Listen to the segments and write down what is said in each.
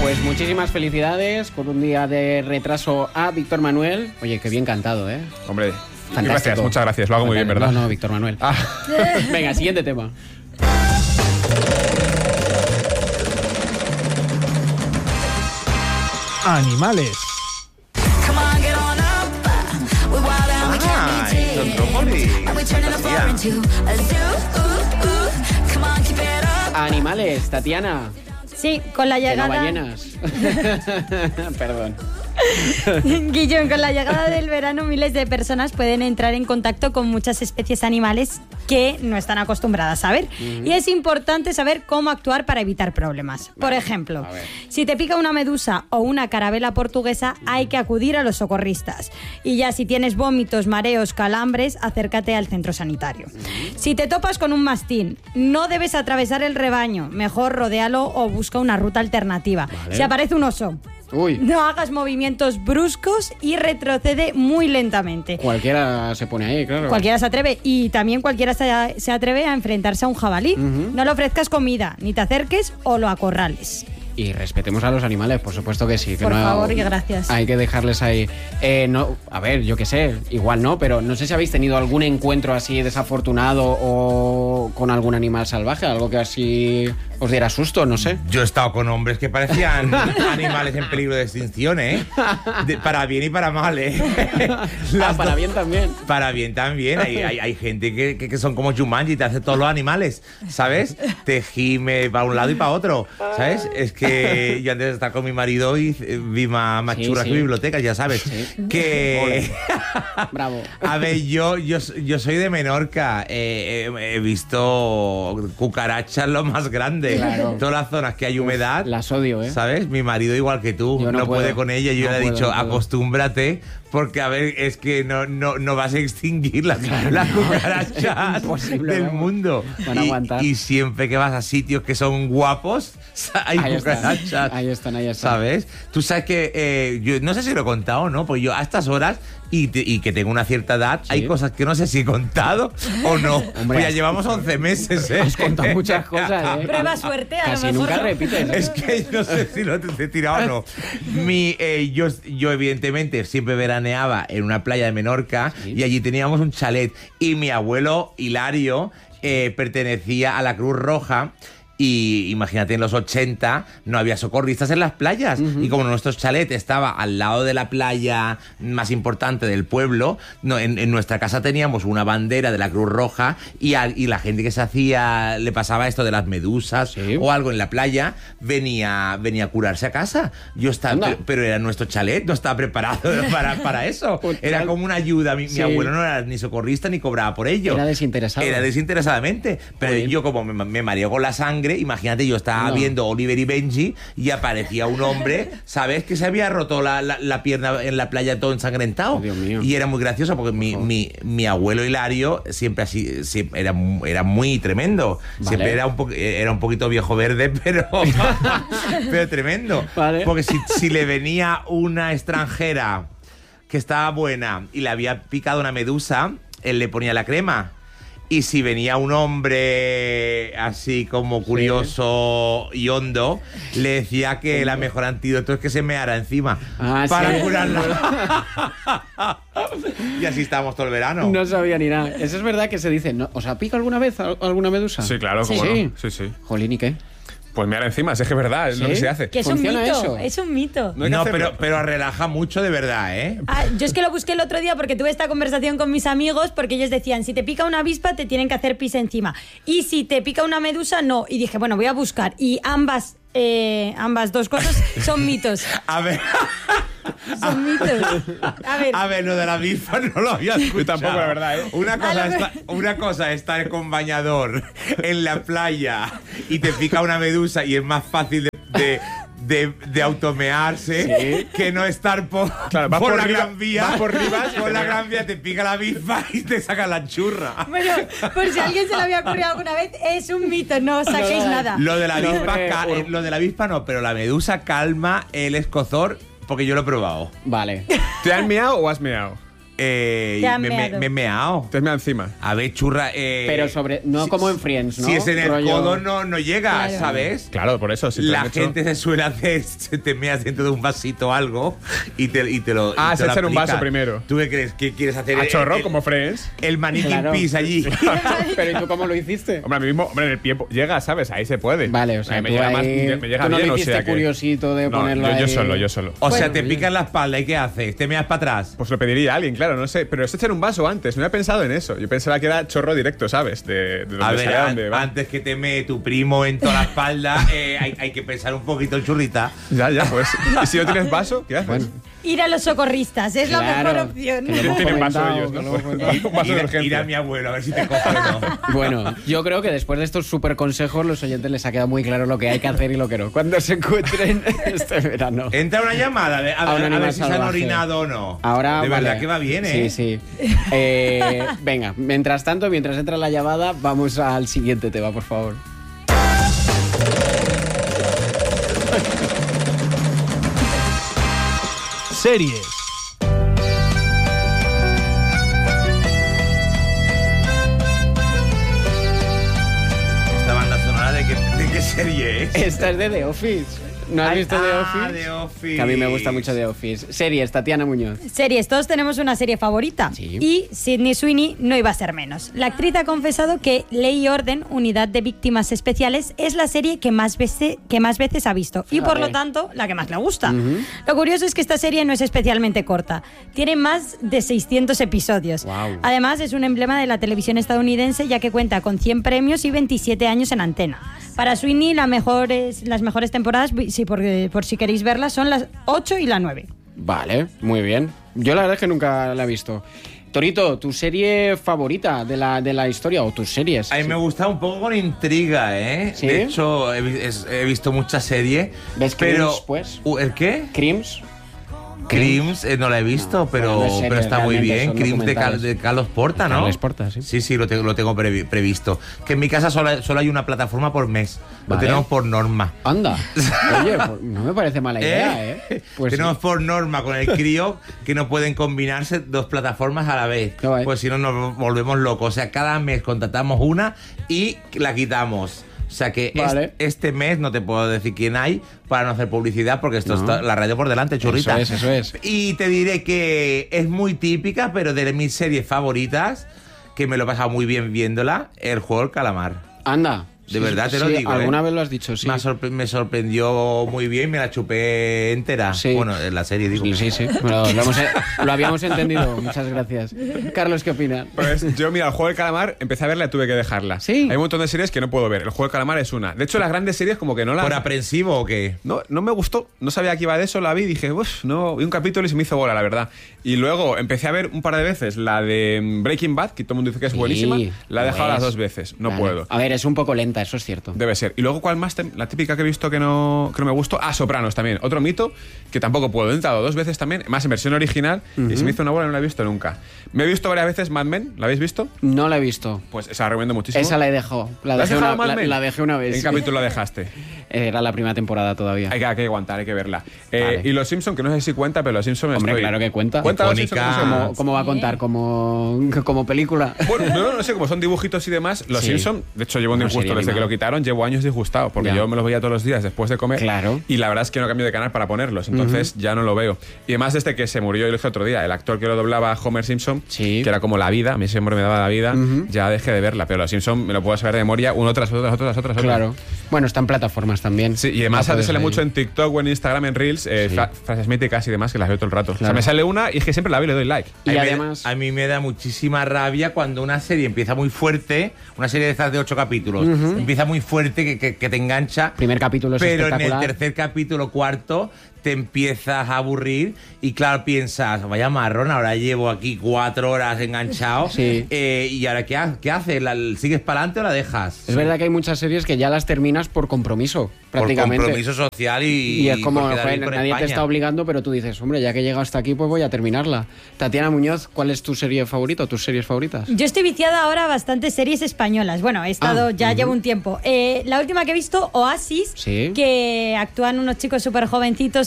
Pues muchísimas felicidades con un día de retraso a Víctor Manuel. Oye, qué bien cantado, ¿eh? Hombre, fantástico. Gracias, muchas gracias. Lo hago muy bien, ¿verdad? No, Víctor Manuel. Venga, siguiente tema. Animales. Animales, Tatiana. Sí, con la Que no llegada... ballenas. Perdón. Guillón, con la llegada del verano, miles de personas pueden entrar en contacto con muchas especies animales que no están acostumbradas a ver. Y es importante saber cómo actuar para evitar problemas. Por ejemplo, si te pica una medusa o una carabela portuguesa, hay que acudir a los socorristas. Y ya si tienes vómitos, mareos, calambres, acércate al centro sanitario. Si te topas con un mastín, no debes atravesar el rebaño. Mejor rodéalo o busca una ruta alternativa. Si aparece un oso, no hagas movimientos bruscos y retrocede muy lentamente. Cualquiera se pone ahí, claro. Cualquiera se atreve. Y también cualquiera se atreve a enfrentarse a un jabalí. No le ofrezcas comida, ni te acerques o lo acorrales. Y respetemos a los animales, por supuesto que sí. Que Por no, favor y gracias. Hay que dejarles ahí. No, a ver, yo qué sé, igual no, pero no sé si habéis tenido algún encuentro así desafortunado o con algún animal salvaje, algo que así os diera susto, no sé. Yo he estado con hombres que parecían animales en peligro de extinción, ¿eh? Para bien y para mal, ¿eh? Para bien también. Para bien también. Hay gente que son como Jumanji, te hace todos los animales, ¿sabes? Te gime para un lado y para otro, ¿sabes? Es que yo antes de estar con mi marido y vi más churras que bibliotecas, ya sabes. Que... Bravo. A ver, yo soy de Menorca. He visto cucarachas lo más grande. Claro. Todas las zonas que hay humedad. Las odio, ¿eh? ¿Sabes? Mi marido igual que tú. Yo no puede puedo. con ella. Yo No le he puedo, dicho, no puedo. acostúmbrate, porque a ver, es que no vas a extinguir las cucarachas Imposible, del vamos. mundo. Van a aguantar. Y siempre que vas a sitios que son guapos, hay Ahí están. cucarachas. Ahí están. ¿Sabes? Tú sabes que yo no sé si lo he contado o no, pues yo a estas horas y que tengo una cierta edad, hay cosas que no sé si he contado o no. Pues ya llevamos 11 meses, ¿eh? Has contado muchas cosas, ¿eh? Prueba suerte, a Casi lo mejor. nunca repites. Es que no sé si lo he tirado o no. Yo evidentemente siempre veraneaba en una playa de Menorca y allí teníamos un chalet y mi abuelo Hilario pertenecía a la Cruz Roja. Y imagínate, en los 80 no había socorristas en las playas. Y como nuestro chalet estaba al lado de la playa más importante del pueblo, en nuestra casa teníamos una bandera de la Cruz Roja y la gente que le pasaba esto de las medusas o algo en la playa, venía a curarse a casa. Yo estaba, pero era nuestro chalet, no estaba preparado para eso. Era como una ayuda. Mi abuelo no era ni socorrista ni cobraba por ello. Era desinteresado. Era desinteresadamente. Pero yo, como me mareo con la sangre, imagínate, yo estaba viendo Oliver y Benji y aparecía un hombre, ¿sabes? Que se había roto la pierna en la playa todo ensangrentado. Oh, Dios mío. Y era muy gracioso porque mi abuelo Hilario siempre era muy tremendo. Vale. Siempre era un poquito viejo verde, pero tremendo. Vale. Porque si le venía una extranjera que estaba buena y le había picado una medusa, él le ponía la crema. Y si venía un hombre así como curioso y le decía que el mejor antídoto es que se meara encima para curarla. Y así estábamos todo el verano. No sabía ni nada. Eso es verdad que se dice, ¿no? ¿Os ha picado alguna vez alguna medusa? Sí, claro, cómo no. Sí. Jolín, ¿y qué? Pues mira encima, es que es verdad, es lo que se hace. Que es un ¿Funciona mito, eso? es un mito. No hay que hacerlo. pero relaja mucho de verdad, ¿eh? Yo es que lo busqué el otro día porque tuve esta conversación con mis amigos, porque ellos decían, si te pica una avispa te tienen que hacer pis encima, y si te pica una medusa no. Y dije, bueno, voy a buscar, y ambas dos cosas son mitos. A ver. Son mitos. A ver, lo de la avispa no lo había escuchado. Yo tampoco, la verdad, ¿eh? Una cosa es estar con bañador en la playa y te pica una medusa y es más fácil de automearse que no estar por la Gran Vía. Vas por Rivas, por la Gran Vía te pica la avispa y te saca la churra. Bueno, por si a alguien se le había ocurrido alguna vez, es un mito, no os saquéis nada. Lo de la avispa no, pero la medusa calma el escozor porque yo lo he probado. Vale. ¿Te han meado o has meado? me he meado. Te has meado encima. A ver, churra. Pero no como en Friends, ¿no? Si es en el Rollo- codo, no llega, Claro. ¿sabes? Claro, por eso. Si te La han hecho- gente se suele hacer, se te meas dentro de un vasito o algo y te lo. Ah, y es te lo echar un vaso aplicas. primero. ¿Tú qué crees? ¿Qué quieres hacer? A chorro, como Friends. El maniquí Claro. pis allí. Pero ¿y tú cómo lo hiciste? Hombre, a mí mismo, hombre, en el pie llega, ¿sabes? Ahí se puede. Vale, o sea, me tú llega ahí- más, me llega tú no bien, le o hiciste sea que... curiosito de No, ponerlo yo ahí. solo. O sea, Bueno, te bien. picas la espalda y ¿qué haces? ¿Te meas para atrás? Pues lo pediría a alguien, claro, no sé. Pero es echar un vaso antes. No había pensado en eso. Yo pensaba que era chorro directo, ¿sabes? De donde A ver, sale, donde va. antes que te mee tu primo en toda la espalda, hay que pensar un poquito, churrita. Ya, pues. ¿Y si no tienes vaso, qué haces? Bueno. Ir a los socorristas es la Claro, mejor opción. que lo hemos Tienen vaso comentado, ellos, ¿no? que lo hemos Pues, comentado. un vaso de Ir urgencia. a mi abuelo a ver si te coge o no. Bueno, yo creo que después de estos super consejos, los oyentes les ha quedado muy claro lo que hay que hacer y lo que no. Cuando se encuentren este verano. Entra una llamada a un ver animal si se han salvaje. orinado o no. Ahora, de vale. verdad que va bien, ¿eh? Sí. Venga, mientras tanto, mientras entra la llamada, vamos al siguiente tema, por favor. Series. Esta banda sonora de qué serie es. Esta es de The Office. ¿No has visto The Office? The Office. Que a mí me gusta mucho The Office. Series, Tatiana Muñoz. Series, todos tenemos una serie favorita. Sí. Y Sydney Sweeney no iba a ser menos. La actriz ha confesado que Ley y Orden, Unidad de Víctimas Especiales, es la serie que más veces ha visto. Y por lo tanto, la que más le gusta. Lo curioso es que esta serie no es especialmente corta. Tiene más de 600 episodios. Guau. Además, es un emblema de la televisión estadounidense, ya que cuenta con 100 premios y 27 años en antena. Para Sweeney, las mejores temporadas, por si queréis verlas, son las 8 y la 9. Vale, muy bien. Yo la verdad es que nunca la he visto. Torito, ¿tu serie favorita de la historia o tus series? A mí me gusta un poco con intriga, ¿eh? ¿Sí? De hecho, he visto muchas series. ¿Ves pero Crims, pues? ¿El qué? Crims. Crims, no la he visto, pero, Bueno, no es serie, pero está muy realmente bien. son Crims documentales. de Carlos Porta, ¿no? Carles Porta, sí. Sí, lo tengo previsto. Que en mi casa solo hay una plataforma por mes. Lo Vale. tenemos por norma. Anda. Oye, pues no me parece mala idea, ¿eh? Pues Tenemos por norma con el crío que no pueden combinarse dos plataformas a la vez. Qué guay. Pues si no nos volvemos locos. O sea, cada mes contratamos una y la quitamos. O sea que Vale. este mes no te puedo decir quién hay para no hacer publicidad porque esto No. está la radio por delante, churrita. Eso es. Y te diré que es muy típica, pero de mis series favoritas, que me lo he pasado muy bien viéndola, el juego del calamar. Anda. De verdad te lo digo, Alguna ¿eh? vez lo has dicho, sí. Me sorprendió muy bien, me la chupé entera. Sí. Bueno, en la serie digo. Sí. Lo habíamos entendido. Muchas gracias. Carlos, ¿qué opinas? Pues yo, mira, el juego del calamar, empecé a verla y tuve que dejarla. Sí. Hay un montón de series que no puedo ver. El juego del calamar es una. De hecho, las grandes series como que no las... ¿Por aprensivo o qué? No me gustó, no sabía que iba de eso, la vi y dije, uff, no, vi un capítulo y se me hizo bola, la verdad. Y luego empecé a ver un par de veces la de Breaking Bad, que todo el mundo dice que es Sí, buenísima. La he lo dejado es. las 2 veces, no Vale. puedo. A ver, es un poco lenta, eso es cierto. Debe ser. Y luego, ¿cuál más? La típica que he visto que no me gustó. Ah, Sopranos también. Otro mito que tampoco puedo. He entrado 2 veces también, más en versión original, y se me hizo una bola y no la he visto nunca. Me he visto varias veces Mad Men, ¿la habéis visto? No la he visto. Pues esa la recomiendo muchísimo. Esa la he dejado. La ¿La has dejé dejado, una, Mad Men? la dejé una vez. ¿En qué capítulo la dejaste? Era la primera temporada todavía. Hay que aguantar, hay que verla. Vale. Y Los Simpson, que no sé si cuenta, pero Los Simpson Hombre, estoy... claro que cuenta. ¿Cuenta Los Icónica. Simpson? ¿Cómo va a contar? ¿Como película? Bueno, no sé, como son dibujitos y demás, Los Sí. Simpson, de hecho llevo un Una disgusto serie desde que animada. lo quitaron, llevo años disgustado, porque Ya. yo me los veía todos los días después de comer. Claro. Y la verdad es que no cambio de canal para ponerlos, entonces ya no lo veo. Y además desde que se murió, yo lo dije otro día, el actor que lo doblaba a Homer Simpson, Sí. que era como la vida, a mí siempre me daba la vida, ya dejé de verla, pero Los Simpson me lo puedo saber de memoria, uno tras otro. Claro. Bueno, está en plataformas también. Sí, y además La puedes sale ahí. mucho en TikTok o en Instagram, en Reels, frases míticas y demás que las veo todo el rato. O sea, Claro. me sale una y es que siempre la veo y le doy like. Y A mí además... a mí me da muchísima rabia cuando una serie empieza muy fuerte, una serie de estas de 8 capítulos, empieza muy fuerte, que te engancha, Primer capítulo es pero en el espectacular. tercer capítulo, cuarto, te empiezas a aburrir y claro, piensas, vaya marrón, ahora llevo aquí 4 horas enganchado, Sí. y ahora ¿qué haces? ¿Sigues para adelante o la dejas? Es verdad que hay muchas series que ya las terminas por compromiso, prácticamente. Por compromiso social Y es como, por quedar joder, bien con nadie te España. está obligando, pero tú dices, hombre, ya que he llegado hasta aquí, pues voy a terminarla. Tatiana Muñoz, ¿cuál es tu serie favorita o tus series favoritas? Yo estoy viciada ahora a bastantes series españolas. Bueno, he estado, llevo un tiempo. La última que he visto, Oasis, Sí. que actúan unos chicos súper jovencitos,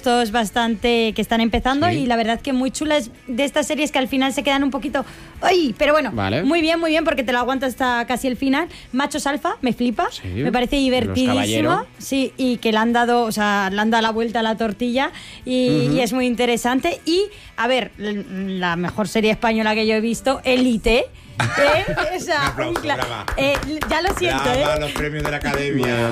todos bastante que están empezando y la verdad que muy chula. Es de estas series que al final se quedan un poquito... ¡Ay! Pero bueno, muy bien, porque te lo aguanta hasta casi el final. Machos Alfa, me flipa, me parece divertidísimo. Sí, y que le han dado la vuelta a la tortilla y es muy interesante. Y, a ver, la mejor serie española que yo he visto, Élite. Ya lo siento, los premios de la Academia.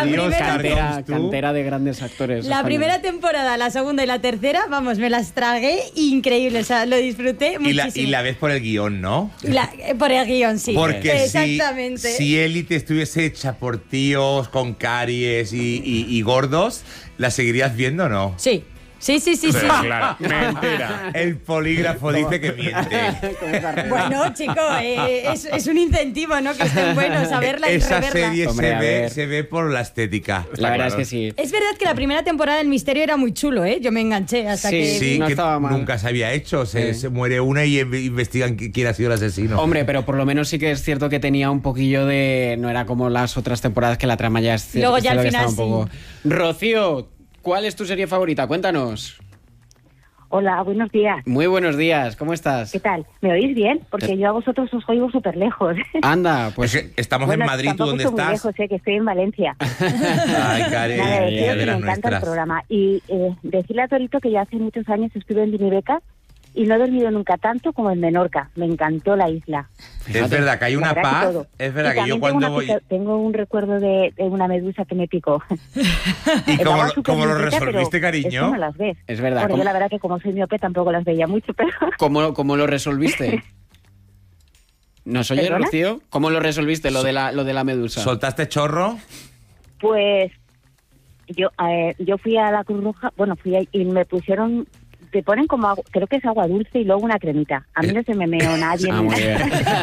Cantera de grandes actores. La primera temporada, la segunda y la tercera, vamos, me las tragué increíble. O sea, lo disfruté muchísimo. Y la ves por el guión, ¿no? Por el guión, sí. Porque exactamente. Si Élite estuviese hecha por tíos con caries y gordos, ¿la seguirías viendo o no? Sí. Sí. Claro, mentira. El polígrafo dice que miente. Bueno, chicos, es un incentivo, ¿no? Que estén buenos a verla y esa reverla. serie se ve por la estética. La verdad es que sí. Es verdad que la primera temporada del misterio era muy chulo, ¿eh? Yo me enganché hasta que... Sí, no que estaba mal. Nunca se había hecho. Se muere una y investigan quién ha sido el asesino. Hombre, pero por lo menos sí que es cierto que tenía un poquillo de... No era como las otras temporadas que la trama ya es cierto. Luego ya al final un poco... Rocío, ¿cuál es tu serie favorita? Cuéntanos. Hola, buenos días. Muy buenos días, ¿cómo estás? ¿Qué tal? ¿Me oís bien? Porque yo a vosotros os oigo súper lejos. Anda, pues... Es que estamos en Madrid, ¿tú dónde estás? Muy lejos, que estoy en Valencia. Ay, Karen, me encanta el programa. Y decirle a Torito que ya hace muchos años estuve en Dinibeca y no he dormido nunca tanto como en Menorca. Me encantó la isla. Es verdad que hay una paz. Es verdad que yo cuando voy... Tengo un recuerdo de una medusa que me picó. ¿Y cómo lo resolviste, cariño? Es que no las ves. Es verdad. Bueno, yo la verdad que como soy miope tampoco las veía mucho, pero... ¿Cómo lo resolviste? ¿Nos oye, ¿Perdona? Rocío? ¿Cómo lo resolviste, lo de la medusa? ¿Soltaste chorro? Pues yo fui a la Cruz Roja, y me pusieron... Te ponen como agua, creo que es agua dulce y luego una cremita. A mí no se me meó nadie. Muy bien.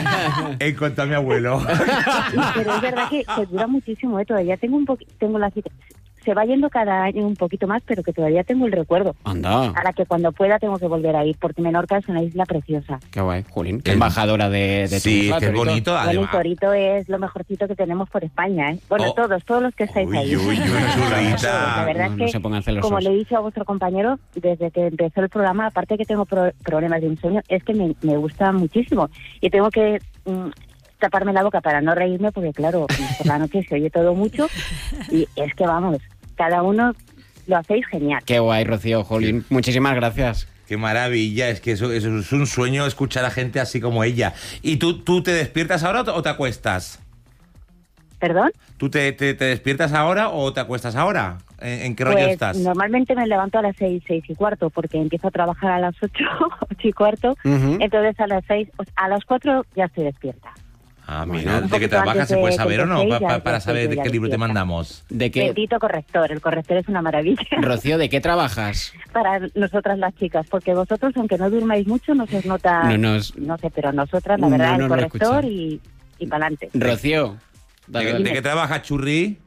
En cuanto a mi abuelo. Pero es verdad que dura muchísimo, todavía tengo la cita. Se va yendo cada año un poquito más, pero que todavía tengo el recuerdo. Anda. A la que cuando pueda tengo que volver a ir, porque Menorca es una isla preciosa. Qué guay, Jolín. Qué embajadora de sí, tu isla, que es bonito, Bueno, además. y Torito es lo mejorcito que tenemos por España, ¿eh? Bueno, todos los que estáis ahí. chulita. La verdad No es se que, pongan celosos. como le he dicho a vuestro compañero, desde que empezó el programa, aparte que tengo problemas de insomnio, es que me gusta muchísimo. Y tengo que... taparme la boca para no reírme, porque claro, por la noche se oye todo mucho y es que vamos, cada uno lo hacéis genial. Qué guay, Rocío, Jolín. Muchísimas gracias. Qué maravilla, es que eso es un sueño escuchar a gente así como ella. ¿Y tú te despiertas ahora o te acuestas? ¿Perdón? ¿Tú te despiertas ahora o te acuestas ahora? ¿En qué rollo estás? Normalmente me levanto a las 6:15, porque empiezo a trabajar a las 8:15, entonces a las 6, a las 4 ya estoy despierta. Ah, mira, ¿de qué trabajas? ¿Se puede saber o no? Para saber de qué libro te mandamos. ¿De qué? Bendito corrector, el corrector es una maravilla. Rocío, ¿de qué trabajas? Para nosotras las chicas, porque vosotros, aunque no durmáis mucho, no se os nota, no sé, pero nosotras, la verdad, el corrector y para adelante. Rocío, dale. ¿De qué trabajas, Churri?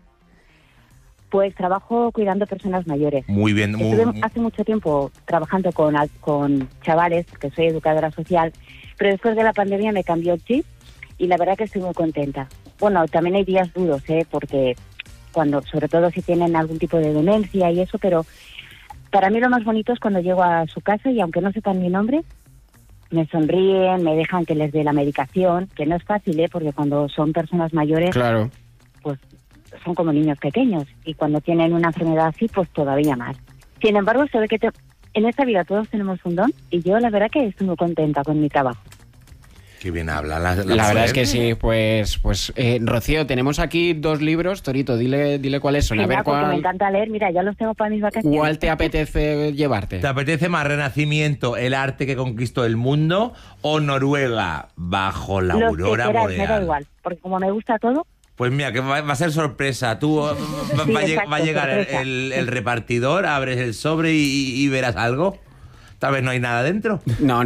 Pues trabajo cuidando personas mayores. Muy bien. Estuve hace mucho tiempo trabajando con chavales, que soy educadora social, pero después de la pandemia me cambió el chip y la verdad que estoy muy contenta. Bueno, también hay días duros, porque sobre todo si tienen algún tipo de demencia y eso, pero para mí lo más bonito es cuando llego a su casa y aunque no sepan mi nombre, me sonríen, me dejan que les dé la medicación, que no es fácil, porque cuando son personas mayores, claro, pues son como niños pequeños y cuando tienen una enfermedad así, pues todavía más. Sin embargo, se ve que en esta vida todos tenemos un don y yo la verdad que estoy muy contenta con mi trabajo. Qué bien habla la verdad es que sí, pues Rocío, tenemos aquí 2 libros. Torito, dile cuáles son. Sí, a ver cuál. Me encanta leer, mira, ya los tengo para mis vacaciones. ¿Cuál te apetece llevarte? ¿Te apetece más Renacimiento, el arte que conquistó el mundo, o Noruega bajo la aurora boreal? Me da igual, porque como me gusta todo. Pues mira, que va a ser sorpresa. Tú va a llegar el repartidor, abres el sobre y verás algo. Tal vez no hay nada dentro. No,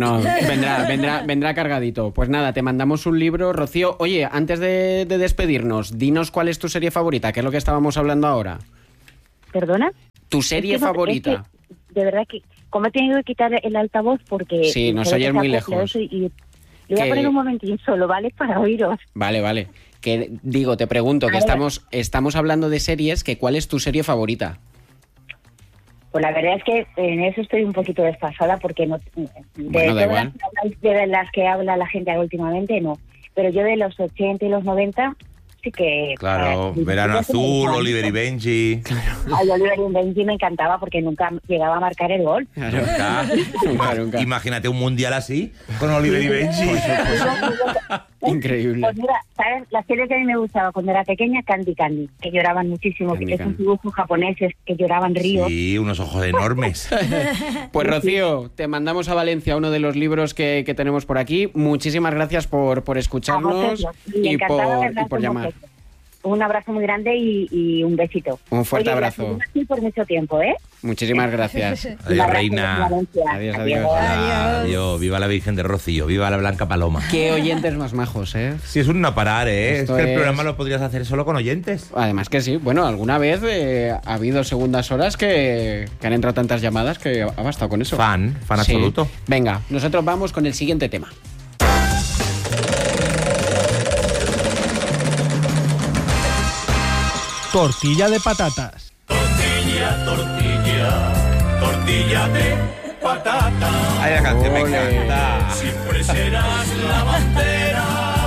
vendrá cargadito. Pues nada, te mandamos un libro. Rocío, oye, antes de despedirnos, dinos cuál es tu serie favorita, que es lo que estábamos hablando ahora. ¿Perdona? ¿Tu serie favorita? De verdad que, como he tenido que quitar el altavoz porque... Sí, nos oyes muy lejos. Y le voy a poner un momentín solo, ¿vale? Para oíros. Vale. Que te pregunto, que estamos hablando de series, que ¿cuál es tu serie favorita? Pues la verdad es que en eso estoy un poquito desfasada porque no Bueno, da igual. de las que habla la gente últimamente, no. Pero yo de los 80 y los 90 sí que... Claro, Verano Azul, Oliver y Benji. Ay, Oliver y Benji me encantaba porque nunca llegaba a marcar el gol. Nunca. Imagínate un mundial así, con Oliver y Benji. Increíble. Pues mira, ¿sabes? La serie que a mí me gustaba cuando era pequeña, Candy Candy, que lloraban muchísimo, Candy que esos Candy. dibujos japoneses que lloraban ríos. Sí, unos ojos enormes. Pues Rocío, te mandamos a Valencia uno de los libros que tenemos por aquí. Muchísimas gracias por escucharnos y encantada de hablar por con llamar. vosotros. Un abrazo muy grande y un besito. Un fuerte Oye, abrazo. gracias aquí por mucho tiempo, ¿eh? Muchísimas gracias. Un Adiós, abrazo reina. desde Valencia. Adiós. Adiós, viva la Virgen de Rocío, viva la Blanca Paloma. Qué oyentes más majos, ¿eh? Si es un no parar, ¿eh? Esto es que el es- programa lo podrías hacer solo con oyentes. Además que sí. Bueno, alguna vez ha habido segundas horas que han entrado tantas llamadas que ha bastado con eso. Fan Sí. absoluto. Venga, nosotros vamos con el siguiente tema. Tortilla de patatas. Tortilla de patata. Ay, la canción me Ole. encanta. Siempre serás la bandera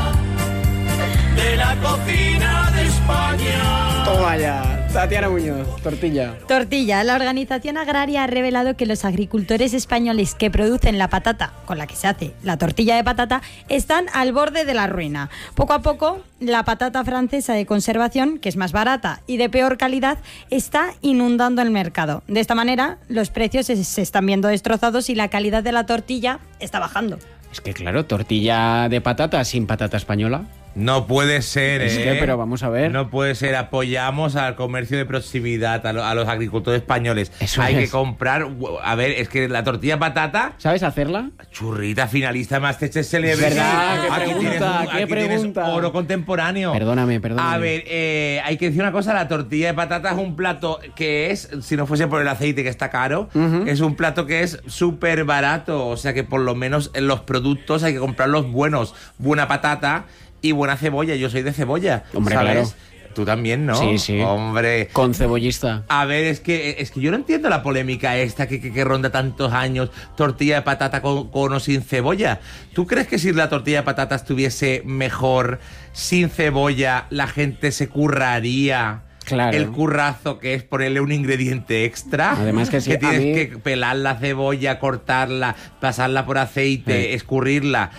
de la cocina de España. Toma ya. Tatiana Muñoz, tortilla. Tortilla. La Organización Agraria ha revelado que los agricultores españoles que producen la patata con la que se hace la tortilla de patata están al borde de la ruina. Poco a poco, la patata francesa de conservación, que es más barata y de peor calidad, está inundando el mercado. De esta manera, los precios se están viendo destrozados y la calidad de la tortilla está bajando. Es que claro, tortilla de patata sin patata española. No puede ser, Es que, pero vamos a ver. No puede ser. Apoyamos al comercio de proximidad, a los agricultores españoles. Eso Hay es. que comprar. A ver, es que la tortilla de patata, ¿Sabes hacerla? churrita finalista de Masterchef Celebrity. Es verdad, qué Aquí pregunta, tienes qué aquí tienes pregunta. oro contemporáneo. Perdóname. A ver, hay que decir una cosa, la tortilla de patata es un plato que es, si no fuese por el aceite que está caro, es un plato que es súper barato, o sea que por lo menos en los productos hay que comprarlos buenos, buena patata y buena cebolla, yo soy de cebolla, Hombre, ¿sabes? claro. Tú también, ¿no? Sí, sí. Hombre. Con cebollista. A ver, es que yo no entiendo la polémica esta que ronda tantos años, tortilla de patata con o sin cebolla. ¿Tú crees que si la tortilla de patata estuviese mejor sin cebolla, la gente se curraría Claro. el currazo que es ponerle un ingrediente extra? Además que sí, a tienes mí- que pelar la cebolla, cortarla, pasarla por aceite, Sí. escurrirla.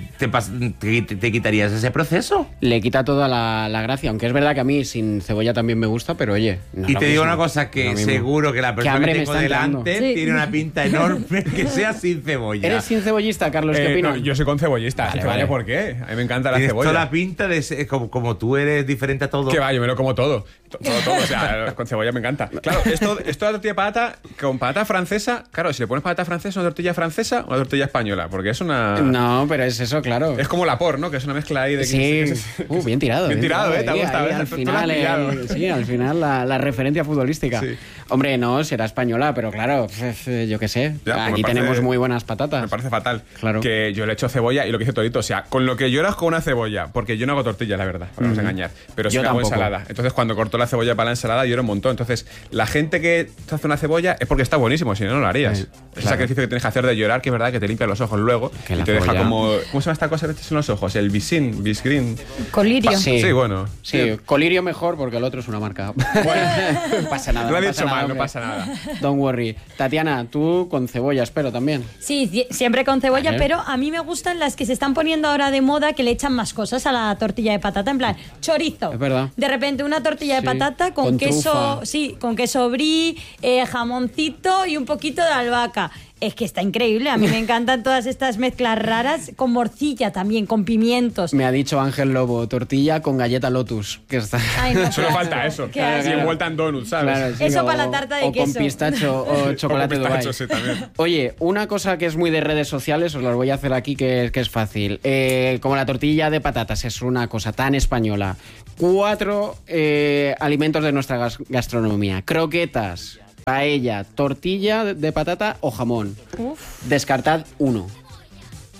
¿Te quitarías ese proceso? Le quita toda la gracia, aunque es verdad que a mí sin cebolla también me gusta, pero oye. no es Y lo te digo mismo. una cosa, No que es lo mismo. seguro que la persona hambre que me tengo está entrando. delante Sí. tiene una pinta enorme que sea sin cebolla. ¿Eres sin cebollista, Carlos? ¿Qué opinas? No, yo soy con cebollista, Vale, así que vaya, vale. ¿por qué? A mí me encanta la Tienes cebolla. toda la pinta de ser, como tú eres diferente a todo. Que va, yo me lo como todo. Todo, o sea, con cebolla me encanta. Claro, esto de la tortilla de patata, con patata francesa, claro, si le pones patata francesa, una tortilla francesa o una tortilla española, porque es una... No, pero es eso, claro. Es como la por, ¿no? Que es una mezcla ahí de... Sí, bien tirado. Bien tirado, ahí, te ha gustado. ahí, ¿eh? al Tú lo has final, pillado. sí, al final la referencia futbolística. Sí. Hombre, no, será española, pero claro, yo qué sé. Ya, pues Aquí me parece- tenemos muy buenas patatas. Me parece fatal. Claro. Que yo le echo cebolla y lo que dice Torito, o sea, con lo que lloras con una cebolla, porque yo no hago tortillas, la verdad, para no engañar, pero sí Yo que hago tampoco. ensalada. Entonces, cuando corto la cebolla para la ensalada, lloro un montón. Entonces, la gente que te hace una cebolla es porque está buenísimo, si no, no lo harías. Sí, Es claro. el sacrificio que tienes que hacer de llorar, que es verdad que te limpia los ojos luego Que y la te deja cebolla- como... ¿Cómo se llama esta cosa que echas en los ojos? El bisgreen. Colirio. Sí, bueno. Sí, Colirio mejor porque el otro es una marca. no pasa nada. Lo ha no dicho pasa nada, mal, no hombre. pasa nada. Don't worry. Tatiana, tú con cebolla, espero también. Sí, siempre con cebolla, Vale. pero a mí me gustan las que se están poniendo ahora de moda, que le echan más cosas a la tortilla de patata, en plan chorizo. Es verdad. De repente una tortilla Sí, de patata con, con queso, trufa. sí, con queso brie, jamoncito y un poquito de albahaca. Es que está increíble, a mí me encantan todas estas mezclas raras, con morcilla también, con pimientos. Me ha dicho Ángel Lobo, tortilla con galleta Lotus. Que está... Ay, no, Solo qué falta asco, eso. qué Y asco. envuelta en donuts, ¿sabes? Claro, sí, Eso o- para la tarta de o queso. con pistacho o chocolate O con Dubai. pistacho, sí, también. Oye, una cosa que es muy de redes sociales, os las voy a hacer aquí que es fácil. Como la tortilla de patatas es una cosa tan española. 4 alimentos de nuestra gastronomía. Croquetas, paella, tortilla de patata o jamón. Descartad uno.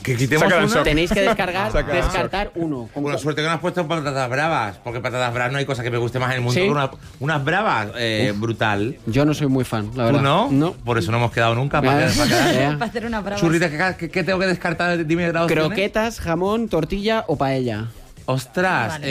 Que quitemos Sácala del una. shock. Tenéis que descartar uno. Bueno, suerte que no has puesto patatas bravas, porque patatas bravas no hay cosa que me guste más en el mundo ¿Sí? que unas bravas. Brutal. Yo no soy muy fan, la ¿Tú verdad. no? No. Por eso no hemos quedado nunca. Ya. Para Para hacer una brava. Churrita, ¿qué tengo que descartar? Dime las opciones. Croquetas, jamón, tortilla o paella. Ostras,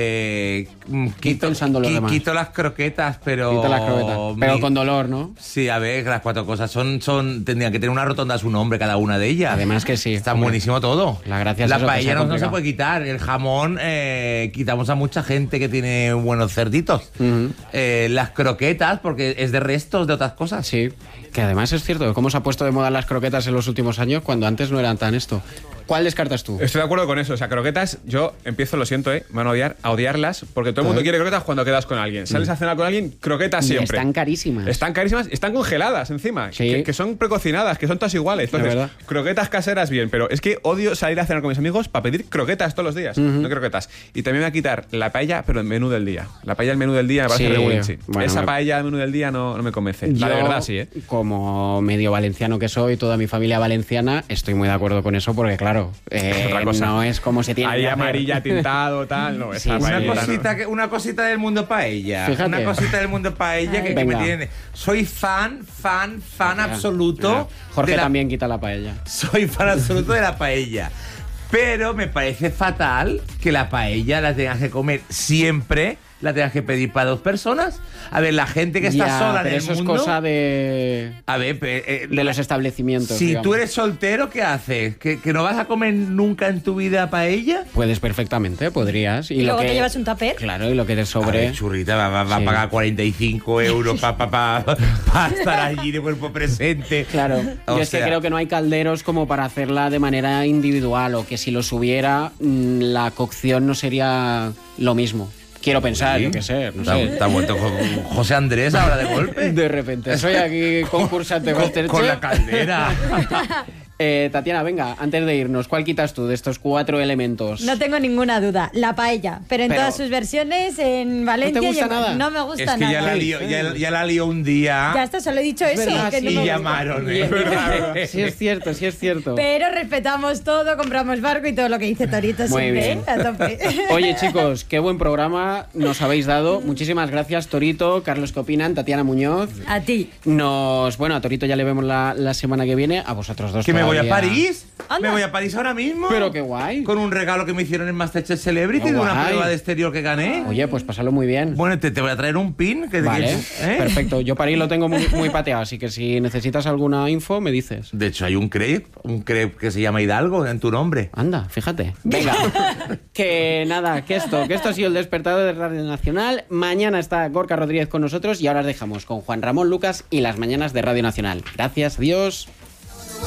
pensando lo demás. quito las croquetas, pero... Quita las croquetas. Pero con dolor, ¿no? Sí, a ver, las 4 cosas tendrían que tener una rotonda a su nombre cada una de ellas. Además que sí. Está Hombre. buenísimo todo. La gracia es La eso, que paella sea no se complicado. puede quitar. El jamón, quitamos a mucha gente que tiene buenos cerditos. Las croquetas, porque es de restos de otras cosas. Sí, que además es cierto, cómo se ha puesto de moda las croquetas en los últimos años cuando antes no eran tan esto. ¿Cuál descartas tú? Estoy de acuerdo con eso. O sea, croquetas, yo empiezo, lo siento, me van a odiarlas, porque todo el mundo quiere croquetas cuando quedas con alguien. Sales a cenar con alguien, croquetas Y siempre. están carísimas. Están carísimas, están congeladas encima, Sí. que son precocinadas, que son todas iguales. Entonces, verdad. croquetas caseras bien, pero es que odio salir a cenar con mis amigos para pedir croquetas todos los días, no croquetas. Y también me voy a quitar la paella, pero el menú del día. La paella, el menú del día me parece Sí. regulinchi. Bueno, Esa paella, el menú del día no me convence. La de Yo, verdad, sí, ¿eh? Como medio valenciano que soy, toda mi familia valenciana, estoy muy de acuerdo con eso porque, claro, otra cosa. no es como se tiene Ahí que hacer. amarilla, tintado, tal, no. Sí, Esa sí. paella, Una cosita del mundo paella. Fíjate. Una cosita del mundo paella que me Venga. tiene. Soy fan absoluto. Jorge de la- también quita la paella. Soy fan absoluto de la paella. Pero me parece fatal que la paella la tengas que comer siempre, la tengas que pedir para 2 personas. A ver, la gente que está Ya, sola pero en el eso mundo... es cosa de A ver, de los establecimientos. si digamos. tú eres soltero, ¿qué haces? ¿Que no vas a comer nunca en tu vida paella? Puedes perfectamente, podrías. Y lo luego que- te llevas un tupper. Claro, y lo que te A sobre. ver, churrita, va a Sí. pagar 45 euros para estar allí de cuerpo presente. Claro, O yo es que sea, creo que no hay calderos como para hacerla de manera individual o que si los hubiera, la cocción no sería lo mismo. Quiero pensar, Sí. yo qué sé, no Está, sé. está vuelto con José Andrés ahora de golpe. De repente, soy aquí concursante Masterchef. con la caldera. Tatiana, venga, antes de irnos, ¿cuál quitas tú de estos 4 elementos? No tengo ninguna duda. La paella, pero en Pero- todas sus versiones, en Valencia. gusta y en- nada? No me gusta Es que nada. ya la lió, ya la lió un día. Ya está, solo he dicho eso. verdad, que no y me gusta. llamaron. Bien. Sí es cierto, sí es cierto. Pero respetamos todo, compramos barco y todo lo que dice Torito Muy siempre, bien. ¿eh? A tope. Oye, chicos, qué buen programa nos habéis dado. Muchísimas gracias, Torito, Carlos, ¿qué opinan? Tatiana Muñoz. A ti. Bueno, a Torito ya le vemos la semana que viene, a vosotros dos ¿Que me voy a todavía. París? Anda. ¿Me voy a París ahora mismo? Pero qué guay. Con un regalo que me hicieron en Masterchef Celebrity Qué de una guay. prueba de exterior que gané. Oye, pues pásalo muy bien. Bueno, te voy a traer un pin. Vale, ¿eh? perfecto. Yo París lo tengo muy pateado, así que si necesitas alguna info, me dices. De hecho, hay un crepe que se llama Hidalgo en tu nombre. Anda, fíjate. Venga. que nada, que esto ha sido el despertador de Radio Nacional. Mañana está Gorka Rodríguez con nosotros y ahora os dejamos con Juan Ramón Lucas y las mañanas de Radio Nacional. Gracias, adiós.